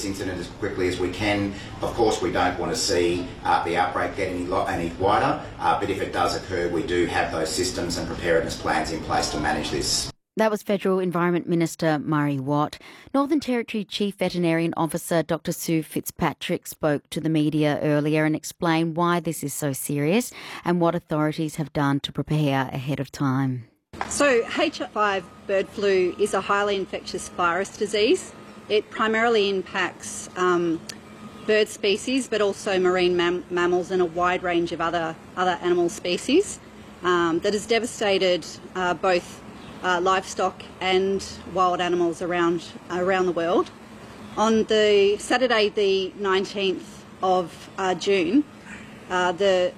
this incident as quickly as we can. Of course, we don't want to see the outbreak get any wider, but if it does occur, we do have those systems and preparedness plans in place to manage this. That was Federal Environment Minister Murray Watt. Northern Territory Chief Veterinarian Officer Dr Sue Fitzpatrick spoke to the media earlier and explained why this is so serious and what authorities have done to prepare ahead of time. So H5 bird flu is a highly infectious virus disease. It primarily impacts bird species, but also marine mammals and a wide range of other animal species that has devastated both livestock and wild animals around the world. On the Saturday, the 19th of June, the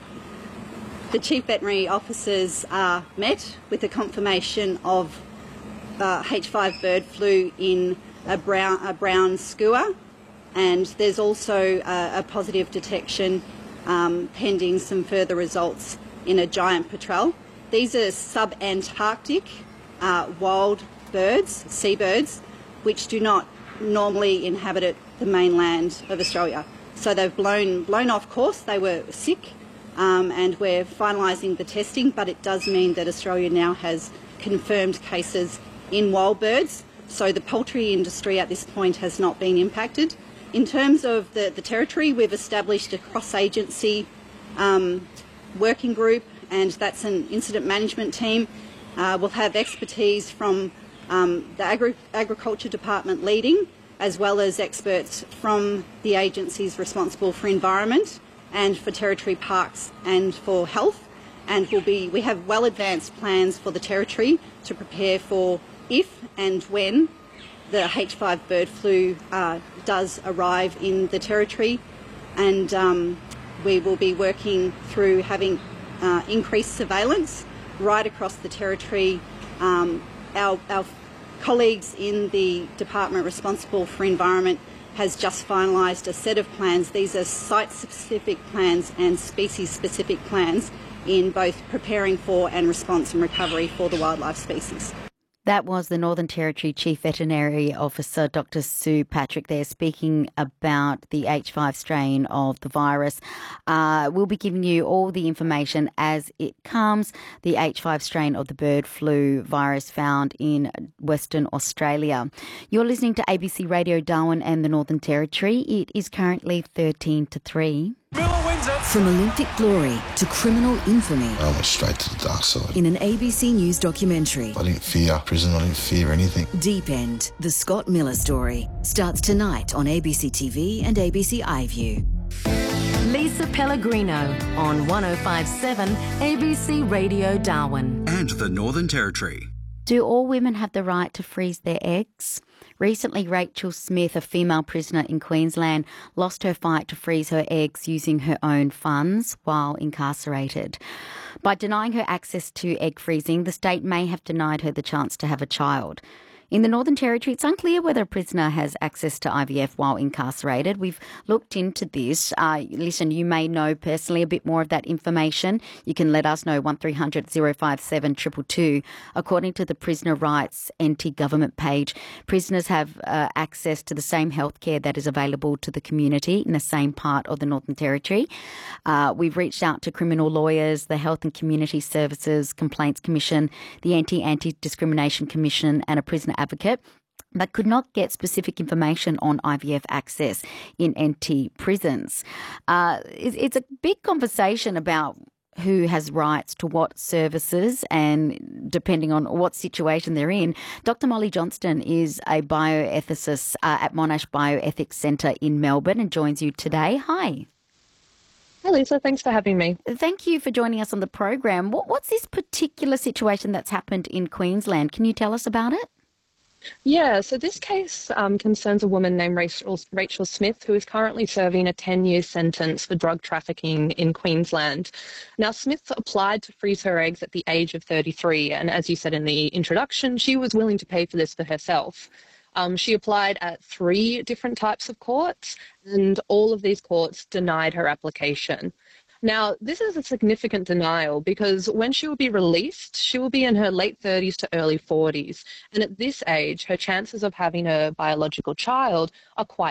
Chief Veterinary Officers met with a confirmation of H5 bird flu in a brown skua, and there's also a positive detection pending some further results in a giant petrel. These are sub-Antarctic wild birds, seabirds, which do not normally inhabit the mainland of Australia. So they've blown off course. They were sick, and we're finalising the testing, but it does mean that Australia now has confirmed cases in wild birds. So the poultry industry at this point has not been impacted. In terms of the territory, we've established a cross-agency working group, and that's an incident management team. We'll have expertise from the Agriculture Department leading, as well as experts from the agencies responsible for environment and for territory parks and for health. And we have well advanced plans for the territory to prepare for if and when the H5 bird flu does arrive in the territory. And we will be working through having increased surveillance right across the territory. Our colleagues in the department responsible for environment has just finalised a set of plans. These are site-specific plans and species-specific plans in both preparing for and response and recovery for the wildlife species. That was the Northern Territory Chief Veterinary Officer, Dr Sue Patrick, there speaking about the H5 strain of the virus. We'll be giving you all the information as it comes. The H5 strain of the bird flu virus found in Western Australia. You're listening to ABC Radio Darwin and the Northern Territory. It is currently 13 to 3. From Olympic glory to criminal infamy. I went straight to the dark side. In an ABC News documentary. I didn't fear prison, I didn't fear anything. Deep End, the Scott Miller story, starts tonight on ABC TV and ABC iView. Lisa Pellegrino on 105.7 ABC Radio Darwin. And the Northern Territory. Do all women have the right to freeze their eggs? Recently, Rachel Smith, a female prisoner in Queensland, lost her fight to freeze her eggs using her own funds while incarcerated. By denying her access to egg freezing, the state may have denied her the chance to have a child. In the Northern Territory, it's unclear whether a prisoner has access to IVF while incarcerated. We've looked into this. Listen, you may know personally a bit more of that information. You can let us know, 1300 057 222. According to the Prisoner Rights NT government page, prisoners have access to the same healthcare that is available to the community in the same part of the Northern Territory. We've reached out to criminal lawyers, the Health and Community Services Complaints Commission, the Anti-Discrimination Commission and a prisoner advocate, but could not get specific information on IVF access in NT prisons. It's a big conversation about who has rights to what services and depending on what situation they're in. Dr. Molly Johnston is a bioethicist at Monash Bioethics Centre in Melbourne and joins you today. Hi. Hi, Lisa. Thanks for having me. Thank you for joining us on the program. What's this particular situation that's happened in Queensland? Can you tell us about it? Yeah, so this case concerns a woman named Rachel Smith, who is currently serving a 10-year sentence for drug trafficking in Queensland. Now, Smith applied to freeze her eggs at the age of 33, and as you said in the introduction, she was willing to pay for this for herself. She applied at 3 different types of courts, and all of these courts denied her application. Now, this is a significant denial because when she will be released, she will be in her late 30s to early 40s. And at this age, her chances of having a biological child are quite